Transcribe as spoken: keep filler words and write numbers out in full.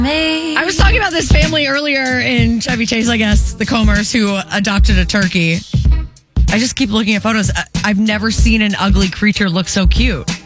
I was talking about this family earlier in Chevy Chase, I guess, the Comers, who adopted a turkey. I just keep looking at photos. I- I've never seen an ugly creature look so cute.